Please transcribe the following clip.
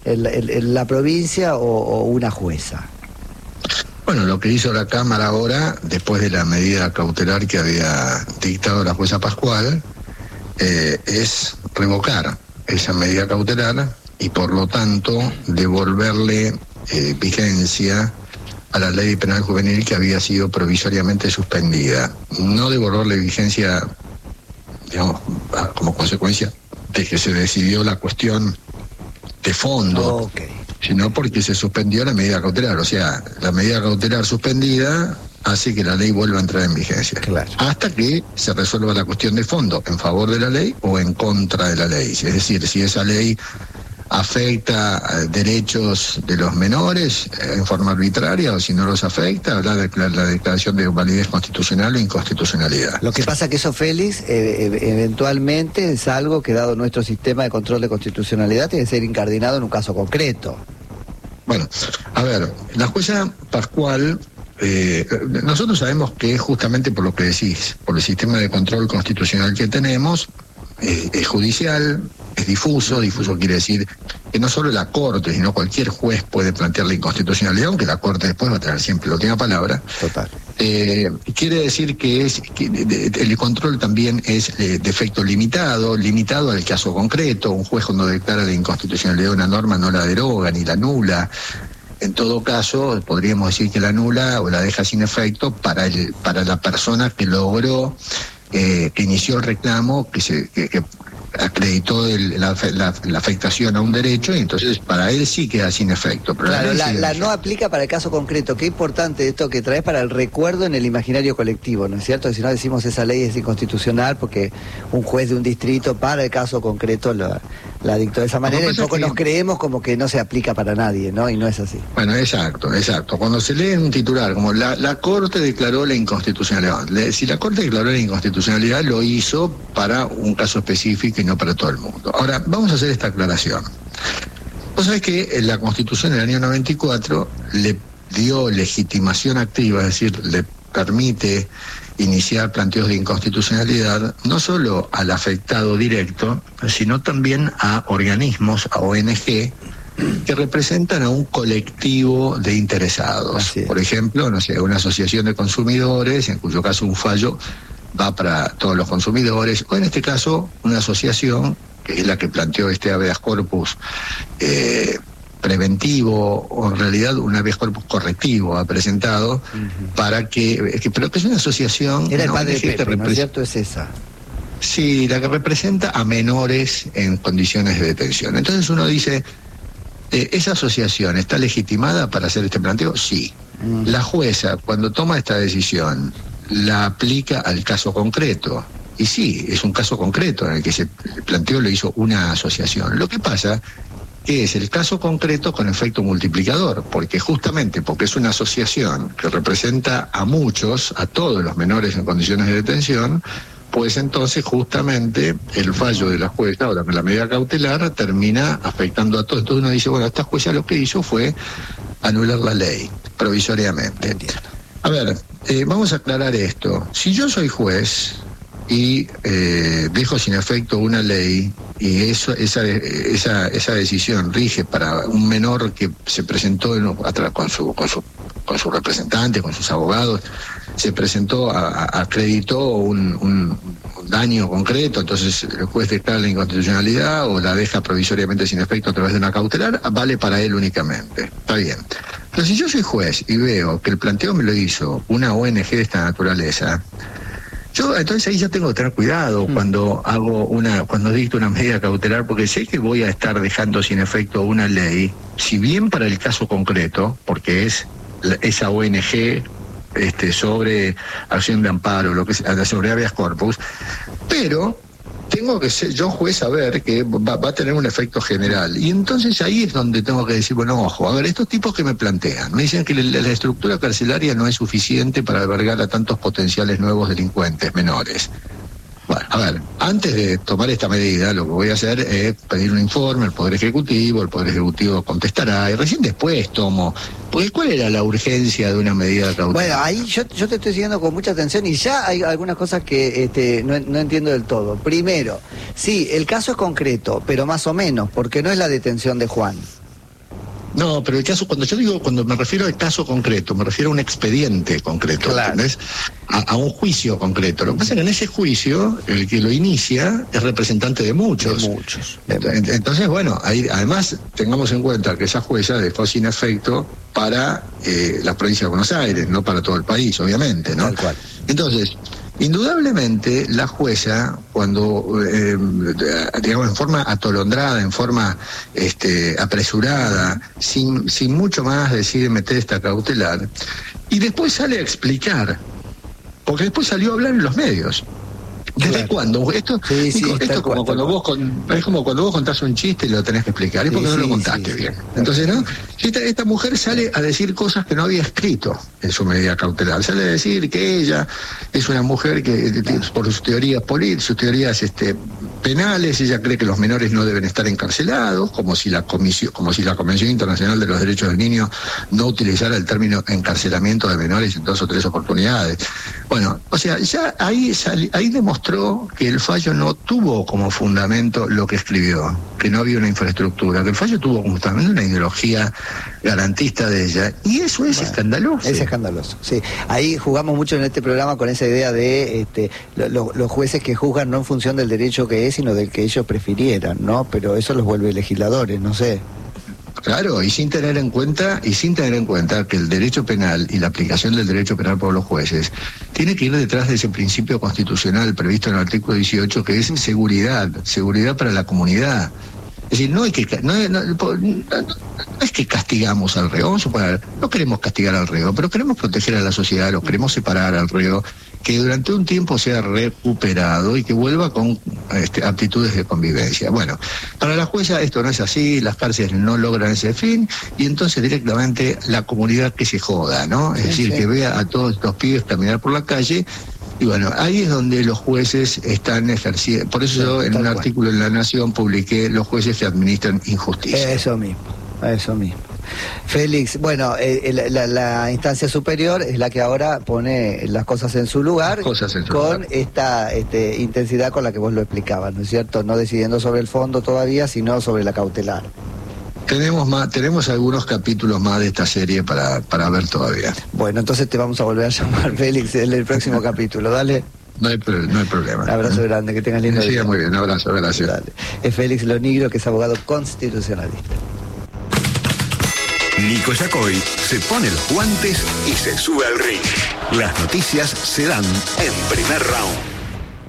la provincia o una jueza? Bueno, lo que hizo la Cámara ahora, después de la medida cautelar que había dictado la jueza Pascual, es revocar esa medida cautelar y por lo tanto devolverle vigencia a la ley penal juvenil que había sido provisoriamente suspendida. No devolverle vigencia, digamos, como consecuencia de que se decidió la cuestión de fondo, sino porque se suspendió la medida cautelar. O sea, la medida cautelar suspendida hace que la ley vuelva a entrar en vigencia. Claro. Hasta que se resuelva la cuestión de fondo, en favor de la ley o en contra de la ley. Es decir, si esa ley afecta derechos de los menores en forma arbitraria o si no los afecta, la declaración de validez constitucional o inconstitucionalidad. Lo que pasa que eso, Félix, eventualmente es algo que, dado nuestro sistema de control de constitucionalidad, tiene que ser incardinado en un caso concreto. Bueno, a ver, la jueza Pascual, nosotros sabemos que justamente por lo que decís, por el sistema de control constitucional que tenemos, es judicial, es difuso quiere decir que no solo la Corte, sino cualquier juez puede plantear la inconstitucionalidad, aunque la Corte después va a tener siempre la última palabra. Total. Quiere decir que el control también es de efecto limitado al caso concreto. Un juez cuando declara la inconstitucionalidad de una norma no la deroga ni la anula. En todo caso, podríamos decir que la anula o la deja sin efecto para la persona que logró, que inició el reclamo, que acreditó la afectación a un derecho, y entonces para él sí queda sin efecto. Pero claro, la no aplica para el caso concreto. Qué importante esto que traes para el recuerdo en el imaginario colectivo, ¿no es cierto? Que si no decimos esa ley es inconstitucional porque un juez de un distrito para el caso concreto la dictó de esa manera, y poco nos creemos como que no se aplica para nadie, ¿no? Y no es así. Bueno, exacto. Cuando se lee en un titular como la Corte declaró la inconstitucionalidad, si la Corte declaró la inconstitucionalidad, lo hizo para un caso específico y no para todo el mundo. Ahora, vamos a hacer esta aclaración. Vos sabés que la Constitución del año 94 le dio legitimación activa, es decir, le permite iniciar planteos de inconstitucionalidad no solo al afectado directo, sino también a organismos, a ONG, que representan a un colectivo de interesados. Por ejemplo, no sé, una asociación de consumidores, en cuyo caso un fallo va para todos los consumidores, o en este caso una asociación, que es la que planteó este habeas corpus preventivo, o en realidad un habeas corpus correctivo ha presentado, para pero que es una asociación... Era el padre Pepe, ¿no es cierto? Es esa. Sí, la que representa a menores en condiciones de detención. Entonces uno dice, ¿esa asociación está legitimada para hacer este planteo? Sí. La jueza, cuando toma esta decisión, la aplica al caso concreto. Y sí, es un caso concreto en el que se planteó, lo hizo una asociación. Lo que pasa que es el caso concreto con efecto multiplicador, porque justamente porque es una asociación que representa a muchos, a todos los menores en condiciones de detención, pues entonces justamente el fallo de la jueza, ahora con la medida cautelar, termina afectando a todos. Entonces uno dice, bueno, esta jueza lo que hizo fue anular la ley provisoriamente. A ver, vamos a aclarar esto. Si yo soy juez y dejo sin efecto una ley, y esa decisión rige para un menor que se presentó con su representante, con sus abogados, se presentó, acreditó un daño concreto, entonces el juez declara la inconstitucionalidad o la deja provisoriamente sin efecto a través de una cautelar, vale para él únicamente. Está bien. Pero si yo soy juez y veo que el planteo me lo hizo una ONG de esta naturaleza, yo entonces ahí ya tengo que tener cuidado cuando dicto una medida cautelar, porque sé que voy a estar dejando sin efecto una ley, si bien para el caso concreto, porque es esa ONG sobre acción de amparo, lo que sea, sobre habeas corpus, pero tengo que ser yo juez saber que va a tener un efecto general. Y entonces ahí es donde tengo que decir, bueno, ojo, a ver, estos tipos que me plantean, me dicen que la estructura carcelaria no es suficiente para albergar a tantos potenciales nuevos delincuentes menores. Bueno, a ver, antes de tomar esta medida, lo que voy a hacer es pedir un informe al Poder Ejecutivo, el Poder Ejecutivo contestará, y recién después tomo. Porque ¿cuál era la urgencia de una medida cautelar? Bueno, ahí yo te estoy siguiendo con mucha atención y ya hay algunas cosas que no entiendo del todo. Primero, sí, el caso es concreto, pero más o menos, porque no es la detención de Juan. No, pero el caso, cuando me refiero al caso concreto, me refiero a un expediente concreto, claro. ¿entendés? A un juicio concreto. Lo que pasa es que en ese juicio, el que lo inicia es representante de muchos. Entonces, bueno, ahí, además, tengamos en cuenta que esa jueza dejó sin efecto para la provincia de Buenos Aires, no para todo el país, obviamente, ¿no? Tal cual. Entonces, indudablemente, la jueza, cuando, digamos, en forma atolondrada, en forma apresurada, sin mucho más, decide meter esta cautelar, y después sale a explicar, porque después salió a hablar en los medios. ¿Desde claro. cuándo? Esto es como cuando vos contás un chiste y lo tenés que explicar, es porque no lo contaste bien. Entonces, ¿no? Esta mujer sale a decir cosas que no había escrito en su medida cautelar. Sale a decir que ella es una mujer que, por sus teorías políticas, penales, ella cree que los menores no deben estar encarcelados, como si la Convención Internacional de los Derechos del Niño no utilizara el término encarcelamiento de menores en 2 o 3 oportunidades. Bueno, o sea, ya ahí demostró que el fallo no tuvo como fundamento lo que escribió, que no había una infraestructura, que el fallo tuvo como fundamento una ideología garantista de ella, y eso es escandaloso. Es escandaloso, sí. Ahí jugamos mucho en este programa con esa idea de los jueces que juzgan no en función del derecho que es, sino del que ellos prefirieran, ¿no? Pero eso los vuelve legisladores, no sé. Claro, y sin tener en cuenta que el derecho penal y la aplicación del derecho penal por los jueces tiene que ir detrás de ese principio constitucional previsto en el artículo 18, que es seguridad para la comunidad. Es decir, no es que castigamos al reo, vamos a suponer, no queremos castigar al reo, pero queremos proteger a la sociedad, lo queremos separar al reo, que durante un tiempo sea recuperado y que vuelva con aptitudes de convivencia. Bueno, para la jueza esto no es así, las cárceles no logran ese fin, y entonces directamente la comunidad que se joda, ¿no? Es decir, que vea a todos estos pibes caminar por la calle. Y bueno, ahí es donde los jueces están ejerciendo. Por eso yo en un artículo en La Nación publiqué: los jueces que administran injusticia. Eso mismo. Félix, bueno, la instancia superior es la que ahora pone las cosas en su lugar, con esta intensidad con la que vos lo explicabas, ¿no es cierto? No decidiendo sobre el fondo todavía, sino sobre la cautelar. Tenemos algunos capítulos más de esta serie para ver todavía. Bueno, entonces te vamos a volver a llamar, Félix, en el próximo capítulo, dale. No hay problema. Un abrazo grande, que tengas lindo día. Sí, muy bien, un abrazo, gracias. Dale. Es Félix Lonigro, que es abogado constitucionalista. Nico Yacoy se pone los guantes y se sube al ring. Las noticias se dan en Primer Round.